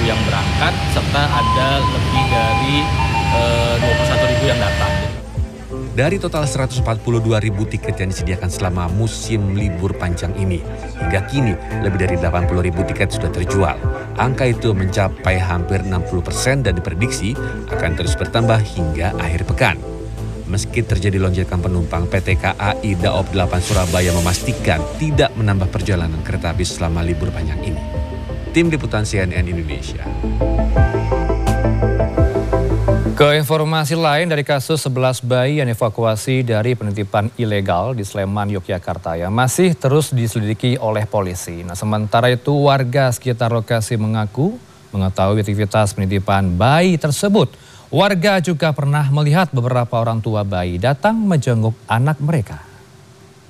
yang berangkat serta ada lebih dari 21.000 yang datang. Dari total 142.000 tiket yang disediakan selama musim libur panjang ini, hingga kini lebih dari 80.000 tiket sudah terjual. Angka itu mencapai hampir 60% dan diprediksi akan terus bertambah hingga akhir pekan. Meski terjadi lonjakan penumpang, PT KAI Daob 8 Surabaya memastikan tidak menambah perjalanan kereta api selama libur panjang ini. Tim Liputan CNN Indonesia. Ke informasi lain dari kasus 11 bayi yang dievakuasi dari penitipan ilegal di Sleman, Yogyakarta yang masih terus diselidiki oleh polisi. Nah, sementara itu warga sekitar lokasi mengaku mengetahui aktivitas penitipan bayi tersebut. Warga juga pernah melihat beberapa orang tua bayi datang menjenguk anak mereka.